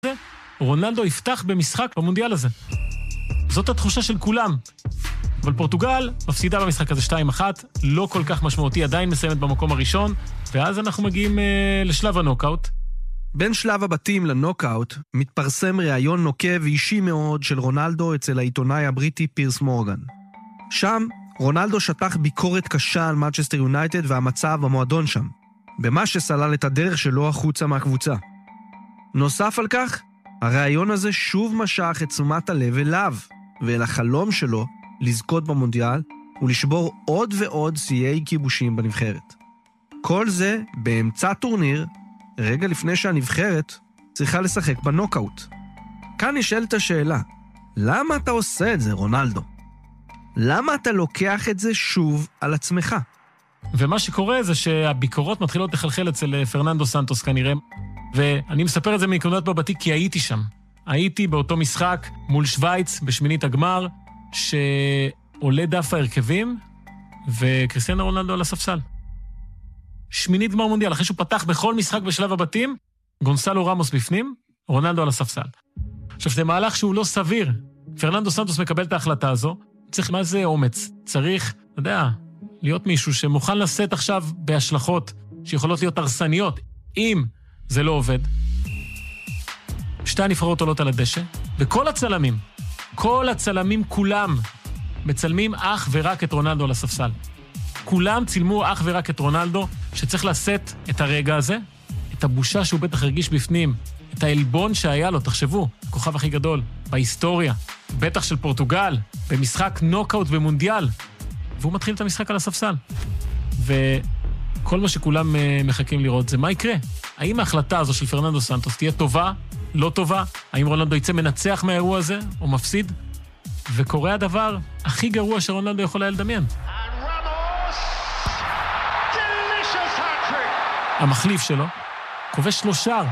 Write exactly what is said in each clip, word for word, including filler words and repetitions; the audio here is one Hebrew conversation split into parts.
רונלדו יפתח במשחק במונדיאל הזה. זאת התחושה של כולם. אבל פורטוגל מפסידה במשחק הזה שתיים אחת, לא כל כך משמעותי, עדיין מסיימת במקום הראשון, ואז אנחנו מגיעים אה, לשלב הנוקאוט. בין שלב הבתים לנוקאוט מתפרסם ראיון נוקב אישי מאוד של רונלדו אצל העיתונאי הבריטי פירס מורגן. שם רונלדו שטח ביקורת קשה על מנצ'סטר יונייטד והמצב במועדון שם, במה שסלל את הדרך שלו החוצה מהקבוצה. נוסף על כך, הראיון הזה שוב משך את תשומת הלב אליו, ואל החלום שלו לזכות במונדיאל ולשבור עוד ועוד שיאי כיבושים בנבחרת. כל זה באמצע טורניר, רגע לפני שהנבחרת צריכה לשחק בנוקאוט. כאן נשאלת השאלה, למה אתה עושה את זה, רונלדו? למה אתה לוקח את זה שוב על עצמך? ומה שקורה זה שהביקורות מתחילות לחלחל אצל פרננדו סנטוס כנראה, ואני מספר את זה מנקודת מבטי כי הייתי שם. הייתי באותו משחק מול שוויץ בשמינית הגמר, שעולה דף ההרכבים, וקריסטיאנו רונלדו על הספסל. שמינית גמר מונדיאל, אחרי שהוא פתח בכל משחק בשלב הבתים, גונסלו רמוס בפנים, רונלדו על הספסל. עכשיו, זה מהלך שהוא לא סביר. פרננדו סנטוס מקבל את ההחלטה הזו, צריך, מה זה אומץ? צריך, אתה יודע, להיות מישהו שמוכן לשאת עכשיו בהשלכות שיכולות להיות הרסניות, אם זה לא עובד. שתי הנבחרות עולות על הדשא, וכל הצלמים, כל הצלמים כולם, מצלמים אך ורק את רונלדו על הספסל. כולם צילמו אך ורק את רונלדו, שצריך לשאת את הרגע הזה, את הבושה שהוא בטח הרגיש בפנים, את העלבון שהיה לו, תחשבו, הכוכב הכי גדול בהיסטוריה, בטח של פורטוגל, במשחק נוקאוט במונדיאל, והוא מתחיל את המשחק על הספסל. וכל מה שכולם מחכים לראות זה מה יקרה. האם ההחלטה הזו של פרננדו סנטוס תהיה טובה, לא טובה? האם רונלדו יצא מנצח מהאירוע הזה, או מפסיד? וקורה הדבר הכי גרוע שרונלדו יכול היה לדמיין. המחליף שלו כובש שלושה.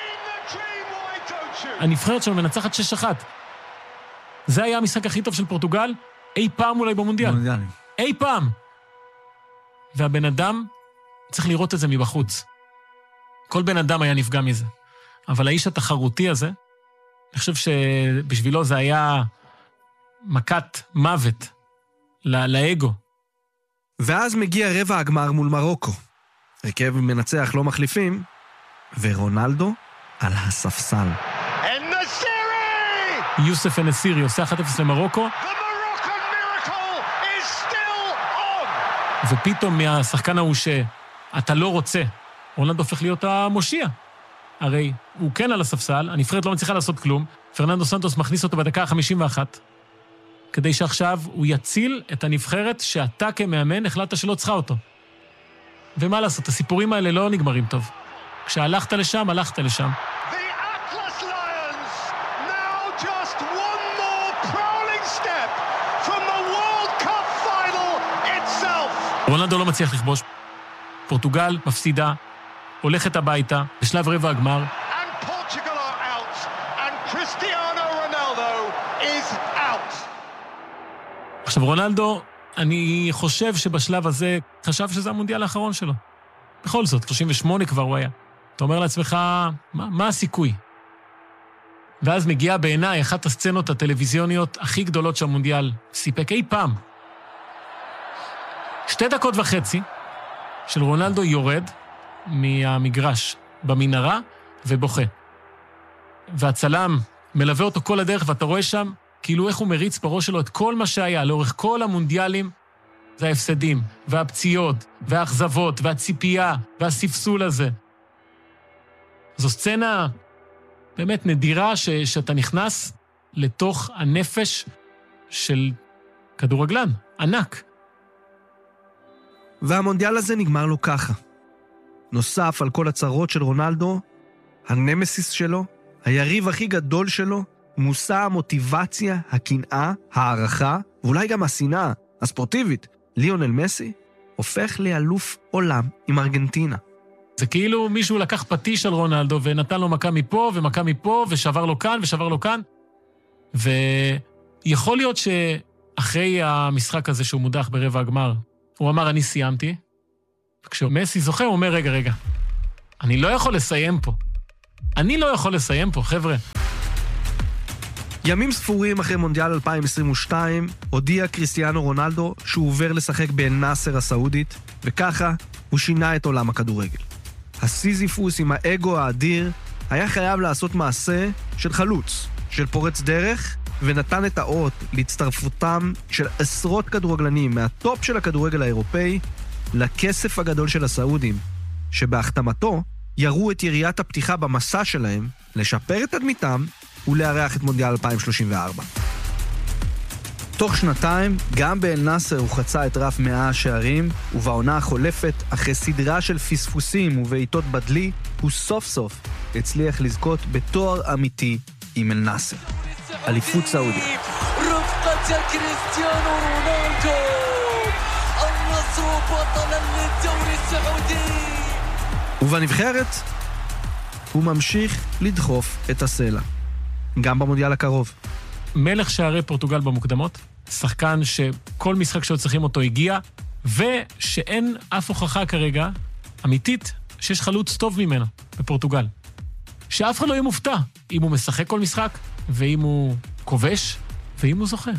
הנבחרת שלו מנצחת שש אחת. זה היה המשחק הכי טוב של פורטוגל אי פעם אולי במונדיאל. במונדיאלים. אי פעם. והבן אדם צריך לראות את זה מבחוץ. כל בן אדם היה נפגע מזה. אבל האיש התחרותי הזה, אני חושב שבשבילו זה היה מכת מוות לאגו. ואז מגיע רבע הגמר מול מרוקו. הרכב מנצח לא מחליפים, ורונלדו על הספסל. יוסף אנסירי עושה אחת אפס למרוקו, ופתאום מהשחקן ההוא שאתה לא רוצה, רונלדו הופך להיות המושיע. הרי הוא כן על הספסל, הנבחרת לא מצליחה לעשות כלום, פרננדו סנטוס מכניס אותו בדקה ה-חמישים ואחת, כדי שעכשיו הוא יציל את הנבחרת שאתה כמאמן החלטת שלא צריכה אותו. ומה לעשות, הסיפורים האלה לא נגמרים טוב. כשהלכת לשם, הלכת לשם. רונלדו לא מצליח לכבוש. פורטוגל מפסידה, הולכת הביתה, בשלב רבע הגמר. עכשיו רונלדו, אני חושב שבשלב הזה חשב שזה המונדיאל האחרון שלו. בכל זאת, שלושים ושמונה כבר הוא היה. אתה אומר לעצמך, מה, מה הסיכוי? ואז מגיעה בעיניי אחת הסצנות הטלוויזיוניות הכי גדולות שהמונדיאל סיפק אי פעם. שתי דקות וחצי של רונלדו יורד מהמגרש במנהרה ובוכה. והצלם מלווה אותו כל הדרך, ואתה רואה שם כאילו איך הוא מריץ בראש שלו את כל מה שהיה לאורך כל המונדיאלים, זה ההפסדים, והפציעות, והאכזבות, והציפייה, והספסול הזה. זו סצנה באמת נדירה ש- שאתה נכנס לתוך הנפש של כדורגלן, ענק. והמונדיאל הזה נגמר לו ככה. נוסף על כל הצרות של רונלדו, הנמסיס שלו, היריב הכי גדול שלו, מושא המוטיבציה, הקנאה, הערכה, ואולי גם השנאה הספורטיבית, ליונל מסי, הופך לאלוף עולם עם ארגנטינה. זה כאילו מישהו לקח פטיש על רונלדו ונתן לו מכה מפה ומכה מפה ושבר לו כאן ושבר לו כאן. ויכול להיות שאחרי המשחק הזה שהוא מודח ברבע הגמר, הוא אמר אני סיימתי. וכשמסי זוכה הוא אומר רגע רגע, אני לא יכול לסיים פה. אני לא יכול לסיים פה, חבר'ה. ימים ספורים אחרי מונדיאל אלפיים עשרים ושתיים, הודיע קריסטיאנו רונלדו שהוא עובר לשחק באל-נאסר הסעודית, וככה הוא שינה את עולם הכדורגל. הסיזיפוס עם האגו האדיר היה חייב לעשות מעשה של חלוץ, של פורץ דרך, ונתן את האות להצטרפותם של עשרות כדורגלנים מהטופ של הכדורגל האירופאי לכסף הגדול של הסעודים, שבהחתמתו יראו את יריית הפתיחה במסע שלהם לשפר את תדמיתם ולארח את מונדיאל אלפיים שלושים וארבע. תוך שנתיים, גם באל-נאסר הוא חצה את רף מאה השערים, ובעונה החולפת, אחרי סדרה של פספוסים ובעיטות בדלי, הוא סוף סוף הצליח לזכות בתואר אמיתי עם אל-נאסר. אליפות סעודית. رفقة كريستيانو رونالدو النصر بطلا للدوري السعودي. ובנבחרת הוא ממשיך לדחוף את הסלע, גם במונדיאל הקרוב. מלך שערי פורטוגל במוקדמות, שחקן שכל משחק שעוד צריכים אותו הגיע, ושאין אף הוכחה כרגע אמיתית שיש חלוץ טוב ממנו בפורטוגל. שאף אחד לא יהיה מופתע אם הוא משחק כל משחק, ואם הוא כובש, ואם הוא זוכה.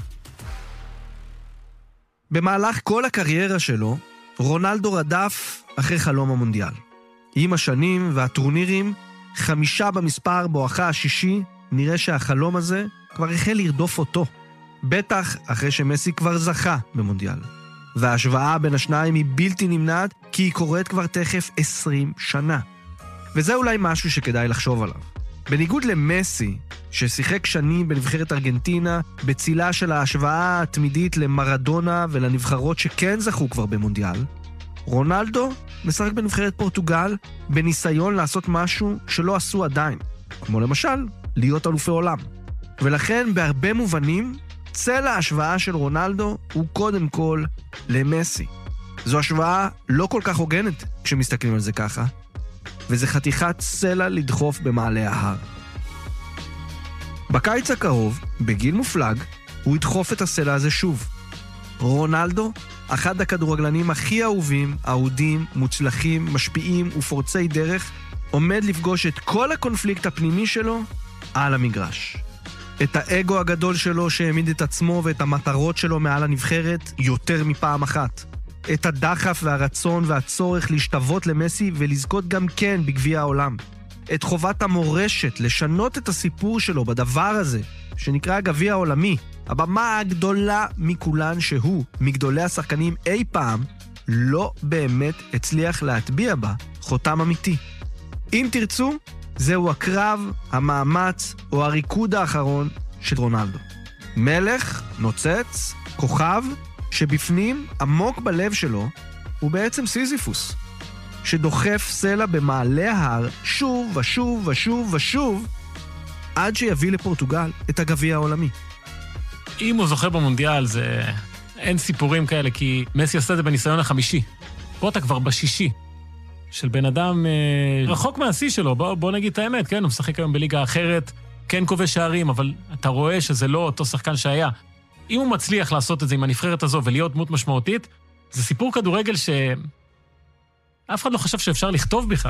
במהלך כל הקריירה שלו, רונלדו רדף אחרי חלום המונדיאל. עם השנים והטורנירים, חמישה במספר בואכה השישי, נראה שהחלום הזה כבר החל לרדוף אותו. בטח אחרי שמסי כבר זכה במונדיאל. וההשוואה בין השניים היא בלתי נמנעת, כי היא קורית כבר תכף עשרים שנה. וזה אולי משהו שכדאי לחשוב עליו. בניגוד למסי, ששיחק שנים בנבחרת ארגנטינה, בצילה של ההשוואה התמידית למרדונה ולנבחרות שכן זכו כבר במונדיאל, רונלדו משחק בנבחרת פורטוגל בניסיון לעשות משהו שלא עשו עדיין, כמו למשל להיות אלופי עולם. ולכן בהרבה מובנים, צל ההשוואה של רונלדו הוא קודם כל למסי. זו השוואה לא כל כך הוגנת כשמסתכלים על זה ככה, וזה חתיכת סלע לדחוף במעלה ההר. בקיץ הקרוב, בגיל מופלג, הוא ידחוף את הסלע הזה שוב. רונלדו, אחד הכדורגלנים הכי אהובים, אהודים, מוצלחים, משפיעים ופורצי דרך, עומד לפגוש את כל הקונפליקט הפנימי שלו על המגרש. את האגו הגדול שלו שהעמיד את עצמו ואת המטרות שלו מעל הנבחרת יותר מפעם אחת. את הדחף והרצון והצורך להשתוות למסי ולזכות גם כן בגביע העולם. את חובת המורשת לשנות את הסיפור שלו בדבר הזה, שנקרא גביע העולמי, הבמה הגדולה מכולן שהוא, מגדולי השחקנים אי פעם, לא באמת הצליח להטביע בה חותם אמיתי. אם תרצו, זהו הקרב, המאמץ או הריקוד האחרון של רונלדו. מלך, נוצץ, כוכב, שבפנים, עמוק בלב שלו, הוא בעצם סיזיפוס, שדוחף סלע במעלה ההר שוב ושוב ושוב ושוב, עד שיביא לפורטוגל את הגביע העולמי. אם הוא זוכה במונדיאל, זה... אין סיפורים כאלה, כי מסי עשה את זה בניסיון החמישי. פה אתה כבר בשישי, של בן אדם אה, רחוק מהשיא שלו. בוא, בוא נגיד את האמת, כן, הוא משחק היום בליגה אחרת, כן כובש שערים, אבל אתה רואה שזה לא אותו שחקן שהיה. אם הוא מצליח לעשות את זה עם הנבחרת הזו ולהיות דמות משמעותית, זה סיפור כדורגל שאף אחד לא חשב שאפשר לכתוב בכלל.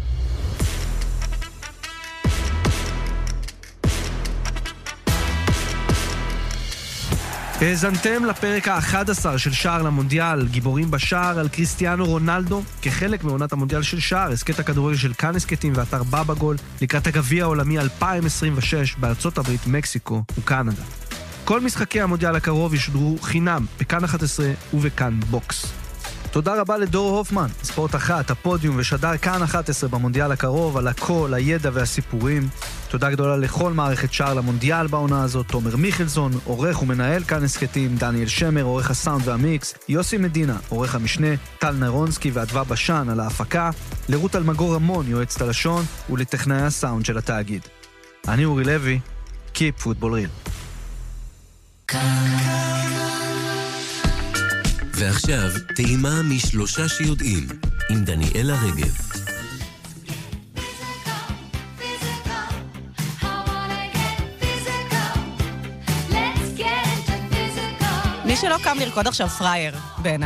האזנתם לפרק ה-אחד עשר של שער למונדיאל, גיבורים בשער, על קריסטיאנו רונלדו, כחלק מעונת המונדיאל של שער, הסקט הכדורגל של כאן הסקטים ואתר בבא גול, לקראת הגביע העולמי אלפיים עשרים ושש בארצות הברית, מקסיקו וקנדה. כל משחקי המונדיאל הקרוב ישודרו חינם בכאן אחת עשרה ובכאן בוקס. תודה רבה לדור הופמן, ספורט אחת, הפודיום ושדר כאן אחת עשרה במונדיאל הקרוב, על הכל, הידע והסיפורים. תודה גדולה לכל מערכת שער למונדיאל בעונה הזאת, תומר מיכלזון, עורך ומנהל כאן הסקטים, דניאל שמר, עורך הסאונד והמיקס, יוסי מדינה, עורך המשנה, טל נרונסקי ואדווה בשן על ההפקה, לרות אלמגור רמון, יועצת הלשון, ולטכנאי הסאונד של התאגיד. אני אורי לוי, Keep Football Real. ועכשיו, טעימה משלושה שיודעים, עם דניאלה רגב. מי שלא קם לרקוד עכשיו פרייר, בעיניי.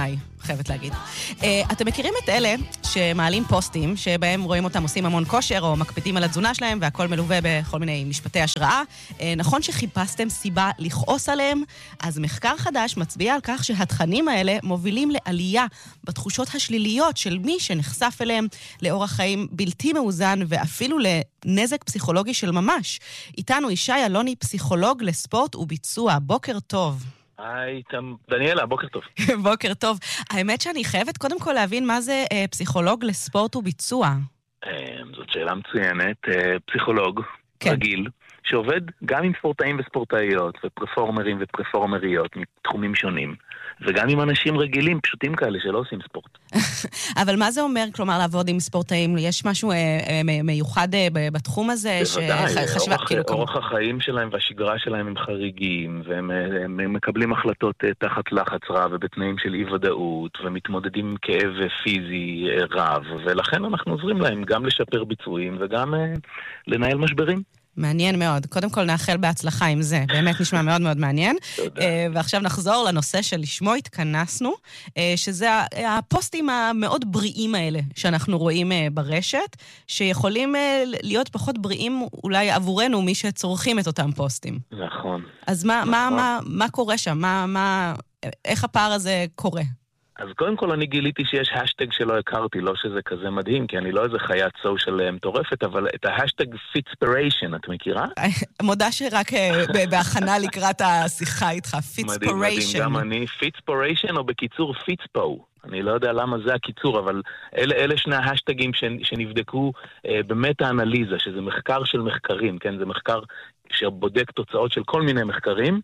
חייבת להגיד. אתם מכירים את אלה שמעלים פוסטים, שבהם רואים אותם עושים המון כושר, או מקפידים על התזונה שלהם, והכל מלווה בכל מיני משפטי השראה. נכון שחיפשתם סיבה לכעוס עליהם? אז מחקר חדש מצביע על כך שהתכנים האלה מובילים לעלייה בתחושות השליליות של מי שנחשף אליהם, לאורח חיים בלתי מאוזן, ואפילו לנזק פסיכולוגי של ממש. איתנו ישי אלוני, פסיכולוג לספורט וביצוע. בוקר טוב. היי, דניאלה, בוקר טוב. בוקר טוב. האמת שאני חייבת קודם כל להבין מה זה אה, פסיכולוג לספורט וביצוע. אה, זאת שאלה מצוינת. אה, פסיכולוג כן. רגיל, שעובד גם עם ספורטאים וספורטאיות, ופרפורמרים ופרפורמריות מתחומים שונים, וגם עם אנשים רגילים, פשוטים כאלה, שלא עושים ספורט. אבל מה זה אומר, כלומר, לעבוד עם ספורטאים? יש משהו אה, אה, מיוחד אה, בתחום הזה? בוודאי, שחשבה, אורח, כאילו, אורח כמו... החיים שלהם והשגרה שלהם הם חריגים, והם הם, הם מקבלים החלטות אה, תחת לחץ רב, ובתנאים של אי-ודאות, ומתמודדים עם כאב פיזי אה, רב, ולכן אנחנו עוזרים להם גם לשפר ביצועים, וגם אה, לנהל משברים. מעניין מאוד. קודם כל נאחל בהצלחה עם זה. באמת נשמע מאוד מאוד מעניין. תודה. ועכשיו נחזור לנושא שלשמו התכנסנו, שזה הפוסטים המאוד בריאים האלה שאנחנו רואים ברשת, שיכולים להיות פחות בריאים אולי עבורנו מי שצורכים את אותם פוסטים. נכון. אז מה, נכון. מה, מה, מה קורה שם? מה, מה, איך הפער הזה קורה? אז קודם כל אני גיליתי שיש השטג שלא הכרתי, לא שזה כזה מדהים, כי אני לא איזה חיית סושיאל מטורפת, אבל את ההשטג פיטספיריישן, את מכירה? מודה שרק בהכנה לקראת השיחה איתך, פיטספיריישן. מדהים, מדהים, גם אני, פיטספיריישן או בקיצור פיטספו. אני לא יודע למה זה הקיצור, אבל אלה, אלה שני ההשטגים שנבדקו אה, במטה-אנליזה, שזה מחקר של מחקרים, כן? זה מחקר שבודק תוצאות של כל מיני מחקרים,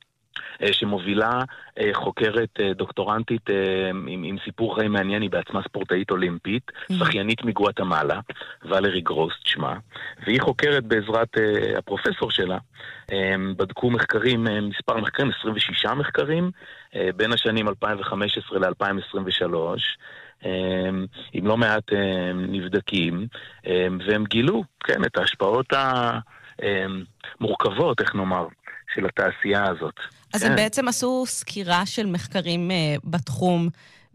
שמובילה חוקרת דוקטורנטית עם, עם סיפור חיים מעניין, היא בעצמה ספורטאית אולימפית, שחיינית מגואטמלה, ולרי גרוסט שמה, והיא חוקרת בעזרת הפרופסור שלה, בדקו מחקרים, מספר מחקרים, עשרים ושישה מחקרים, בין השנים אלפיים וחמש עשרה ל-אלפיים עשרים ושלוש, עם לא מעט נבדקים, והם גילו, כן, את ההשפעות המורכבות, איך נאמר, של התעשייה הזאת. אז כן. הם בעצם עשו סקירה של מחקרים uh, בתחום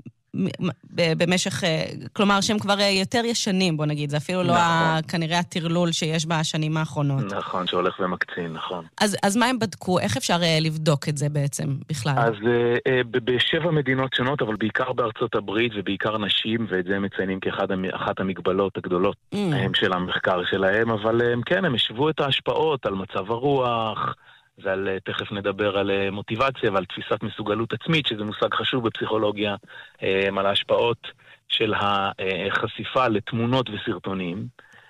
במשך, uh, כלומר שהם כבר uh, יותר ישנים, בוא נגיד, זה אפילו נכון. לא ה, כנראה התרלול שיש בשנים האחרונות. נכון, שהולך ומקצין, נכון. אז, אז מה הם בדקו? איך אפשר uh, לבדוק את זה בעצם בכלל? אז uh, uh, בשבע מדינות שונות, אבל בעיקר בארצות הברית ובעיקר נשים, ואת זה הם מציינים כאחת המגבלות הגדולות mm. הם של המחקר שלהם, אבל הם, כן, הם השוו את ההשפעות על מצב הרוח, ועל, תכף נדבר על מוטיבציה ועל תפיסת מסוגלות עצמית, שזה מושג חשוב בפסיכולוגיה, על ההשפעות של החשיפה לתמונות וסרטונים,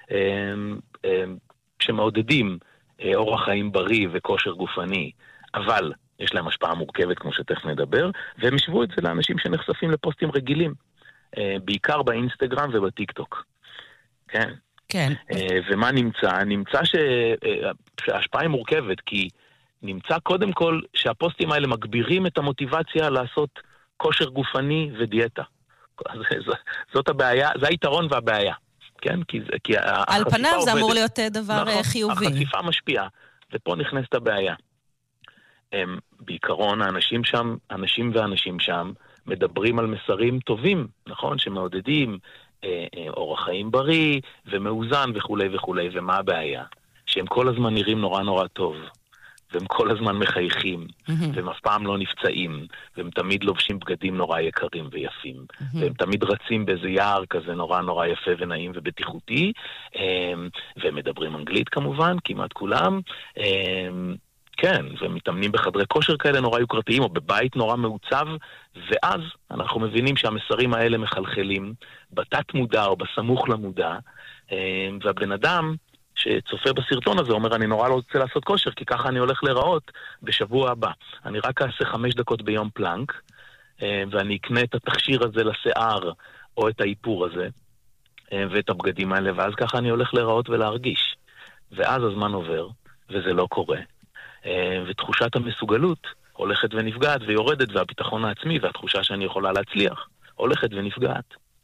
שמעודדים אורח חיים בריא וכושר גופני, אבל יש להם השפעה מורכבת, כמו שתכף נדבר, והם ישבו את זה לאנשים שנחשפים לפוסטים רגילים, בעיקר באינסטגרם ובטיק טוק. כן. כן. ומה נמצא? נמצא שההשפעה היא מורכבת, כי נמצא קודם כל שהפוסטים האלה מגבירים את המוטיבציה לעשות כושר גופני ודיאטה. זאת הבעיה, זה היתרון והבעיה. כן? כי, כי על פניו זה אמור להיות דבר נכון, חיובי. החשיפה משפיעה, ופה נכנסת הבעיה. הם, בעיקרון, האנשים שם, אנשים ואנשים שם, מדברים על מסרים טובים, נכון? שמעודדים אה, אה, אורח חיים בריא ומאוזן וכו' וכו'. ומה הבעיה? שהם כל הזמן נראים נורא נורא טוב. והם כל הזמן מחייכים, mm-hmm. והם אף פעם לא נפצעים, והם תמיד לובשים בגדים נורא יקרים ויפים, mm-hmm. והם תמיד רצים באיזה יער כזה נורא נורא יפה ונעים ובטיחותי, והם מדברים אנגלית כמובן, כמעט כולם, כן, והם מתאמנים בחדרי כושר כאלה נורא יוקרתיים, או בבית נורא מעוצב, ואז אנחנו מבינים שהמסרים האלה מחלחלים בתת מודע או בסמוך למודע, והבן אדם שצופה בסרטון הזה אומר, אני נורא לא רוצה לעשות כושר, כי ככה אני הולך לראות בשבוע הבא. אני רק אעשה חמש דקות ביום פלנק, ואני אקנה את התכשיר הזה לשיער, או את האיפור הזה, ואת הבגדים האלה, ואז ככה אני הולך לראות ולהרגיש. ואז הזמן עובר, וזה לא קורה. ותחושת המסוגלות הולכת ונפגעת ויורדת, והביטחון העצמי והתחושה שאני יכולה להצליח הולכת ונפגעת.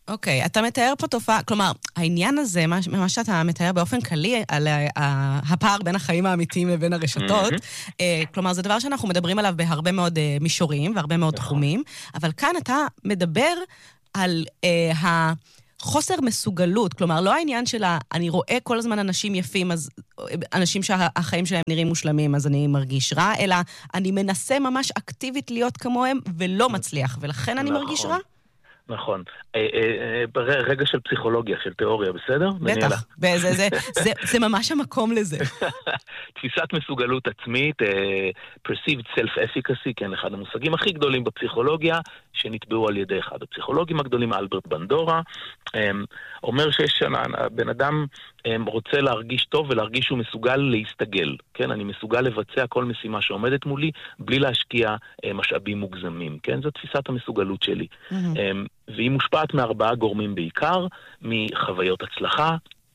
אוקיי, אתה מתאר פה תופעה, כלומר, העניין הזה, מה, מה שאתה מתאר באופן כללי, על הפער בין החיים האמיתיים לבין הרשתות, כלומר, זה דבר שאנחנו מדברים עליו בהרבה מאוד מישורים והרבה מאוד תחומים, אבל כאן אתה מדבר על ה... חוסר מסוגלות, כלומר, לא העניין שלה, אני רואה כל הזמן אנשים יפים, אז אנשים שהחיים שלהם נראים מושלמים, אז אני מרגיש רע, אלא אני מנסה ממש אקטיבית להיות כמוהם, ולא מצליח, ולכן אני מרגיש רע? נכון. רגע של פסיכולוגיה, של תיאוריה, בסדר? בטח. זה ממש המקום לזה. תפיסת מסוגלות עצמית, perceived self-efficacy, כן, אחד המושגים הכי גדולים בפסיכולוגיה, שנטבעו על ידי אחד הפסיכולוגים הגדולים, אלברט בנדורה, אומר שיש בן אדם רוצה להרגיש טוב ולהרגיש שהוא מסוגל להסתגל. כן, אני מסוגל לבצע כל משימה שעומדת מולי, בלי להשקיע משאבים מוגזמים. כן, זו תפיסת המסוגלות שלי. והיא מושפעת מארבעה גורמים בעיקר, מחוויות הצלחה,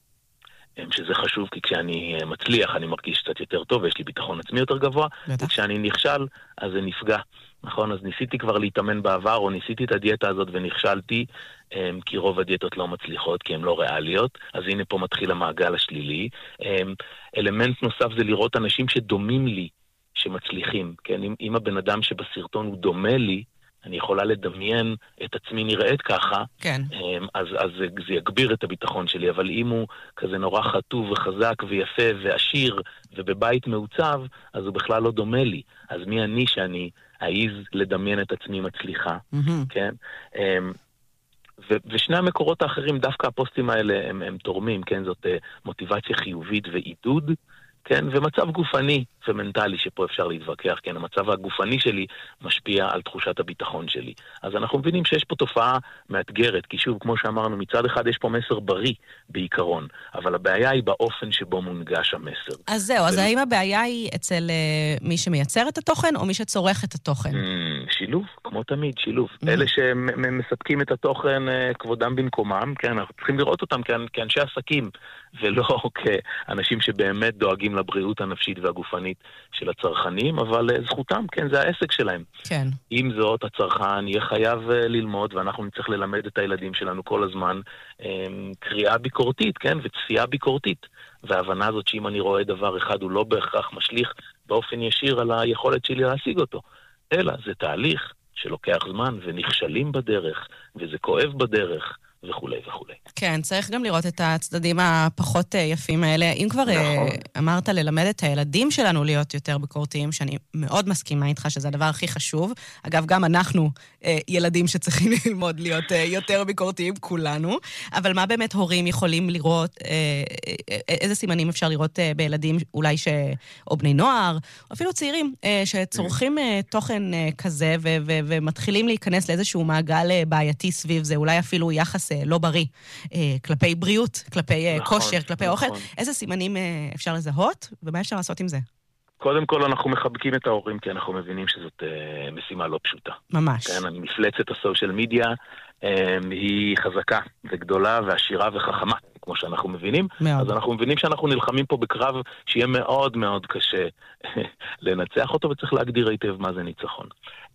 שזה חשוב כי כשאני מצליח אני מרגיש קצת יותר טוב ויש לי ביטחון עצמי יותר גבוה, וכשאני נכשל אז זה נפגע. נכון, אז ניסיתי כבר להתאמן בעבר, או ניסיתי את הדיאטה הזאת ונכשלתי, כי רוב הדיאטות לא מצליחות, כי הן לא ריאליות, אז הנה פה מתחיל המעגל השלילי. אלמנט נוסף זה לראות אנשים שדומים לי, שמצליחים, כן? אם, אם הבן אדם שבסרטון הוא דומה לי, אני יכולה לדמיין את עצמי נראית ככה, כן. אז, אז זה, זה יגביר את הביטחון שלי, אבל אם הוא כזה נורא חטוב וחזק ויפה ועשיר ובבית מעוצב, אז הוא בכלל לא דומה לי. אז מי אני שאני אעיז לדמיין את עצמי מצליחה, mm-hmm. כן? ו- ושני המקורות האחרים, דווקא הפוסטים האלה הם, הם תורמים, כן? זאת מוטיבציה חיובית ועידוד, כן, ומצב גופני ומנטלי שפה אפשר להתווכח, כן, המצב הגופני שלי משפיע על תחושת הביטחון שלי. אז אנחנו מבינים שיש פה תופעה מאתגרת, כי שוב, כמו שאמרנו, מצד אחד יש פה מסר בריא בעיקרון, אבל הבעיה היא באופן שבו מונגש המסר. אז זהו, אז האם הבעיה היא אצל מי שמייצר את התוכן, או מי שצורך את התוכן? שילוב, כמו תמיד, שילוב. אלה שמספקים את התוכן כבודם במקומם, כן, אנחנו צריכים לראות אותם כאנשי עסקים, ולא כאנשים שבאמת דואגים לבריאות הנפשית והגופנית של הצרכנים, אבל זכותם, כן, זה העסק שלהם. כן. עם זאת, הצרכן יהיה חייב ללמוד, ואנחנו נצטרך ללמד את הילדים שלנו כל הזמן קריאה ביקורתית, כן, וצפייה ביקורתית. וההבנה הזאת שאם אני רואה דבר אחד, הוא לא בהכרח משליך באופן ישיר על היכולת שלי להשיג אותו. אלא זה תהליך שלוקח זמן, ונכשלים בדרך, וזה כואב בדרך, וכולי וכולי. כן, צריך גם לראות את הצדדים הפחות יפים האלה. אם כבר נכון. אמרת ללמד את הילדים שלנו להיות יותר ביקורתיים, שאני מאוד מסכימה איתך שזה הדבר הכי חשוב. אגב, גם אנחנו ילדים שצריכים ללמוד להיות יותר ביקורתיים, כולנו. אבל מה באמת הורים יכולים לראות, איזה סימנים אפשר לראות בילדים אולי ש... או בני נוער, או אפילו צעירים, שצורכים תוכן כזה ו- ו- ומתחילים להיכנס לאיזשהו מעגל בעייתי סביב זה, אולי אפילו יחס לא בריא, כלפי בריאות, כלפי נכון, כושר, כלפי נכון. אוכל. איזה סימנים אפשר לזהות, ומה אפשר לעשות עם זה? קודם כל אנחנו מחבקים את ההורים, כי אנחנו מבינים שזאת אה, משימה לא פשוטה. ממש. כן, מפלצת הסושיאל מדיה אה, היא חזקה וגדולה ועשירה וחכמה, כמו שאנחנו מבינים. מאוד. אז אנחנו מבינים שאנחנו נלחמים פה בקרב שיהיה מאוד מאוד קשה לנצח אותו, וצריך להגדיר היטב מה זה ניצחון.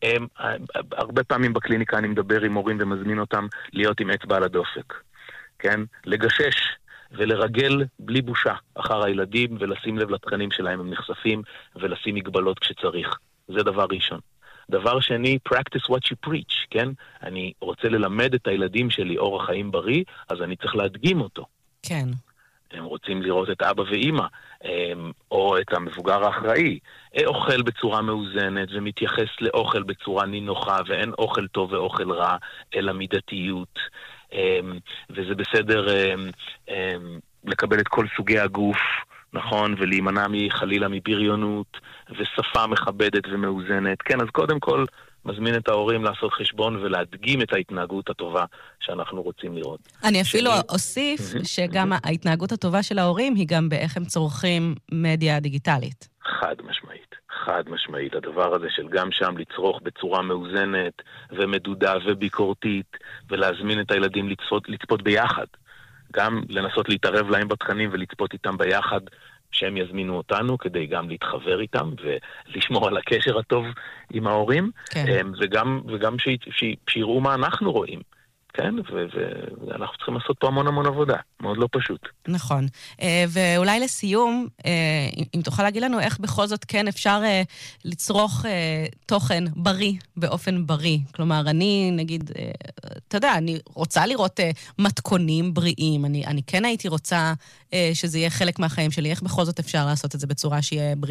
הרבה פעמים בקליניקה אני מדבר עם הורים ומזמין אותם להיות עם אצבע על הדופק, כן? לגשש ולרגל בלי בושה אחר הילדים ולשים לב לתכנים שלהם הם נחשפים ולשים מגבלות כשצריך. זה דבר ראשון. דבר שני, practice what you preach, כן? אני רוצה ללמד את הילדים שלי אורח חיים בריא, אז אני צריך להדגים אותו. כן. הם רוצים לראות את אבא ואמא, או את המבוגר האחראי, אוכל בצורה מאוזנת ומתייחס לאוכל בצורה נינוחה, ואין אוכל טוב ואוכל רע, אלא מידתיות, וזה בסדר לקבל את כל סוגי הגוף, נכון, ולהימנע מחלילה מבריונות, ושפה מכבדת ומאוזנת. כן, אז קודם כל מזמין את ההורים לעשות חשבון ולהדגים את ההתנהגות הטובה שאנחנו רוצים לראות. אני אפילו אוסיף שגם ההתנהגות הטובה של ההורים היא גם באיך הם צורכים מדיה דיגיטלית. חד משמעית, חד משמעית. הדבר הזה של גם שם לצרוך בצורה מאוזנת ומדודה וביקורתית, ולהזמין את הילדים לצפות, לצפות ביחד. גם לנסות להתערב להם בתכנים ולצפות איתם ביחד, שהם יזמינו אותנו כדי גם להתחבר איתם ולשמור על הקשר הטוב עם ההורים, כן. וגם, וגם ש, ש, שיראו מה אנחנו רואים. כן, ואנחנו צריכים לעשות פה המון המון עבודה, מאוד לא פשוט. נכון. ואולי לסיום, אם תוכל להגיד לנו איך בכל זאת כן אפשר לצרוך תוכן בריא באופן בריא. כלומר, אני נגיד, אתה יודע, אני רוצה לראות מתכונים בריאים, אני, אני כן הייתי רוצה שזה יהיה חלק מהחיים שלי, איך בכל זאת אפשר לעשות את זה בצורה שיהיה בריא?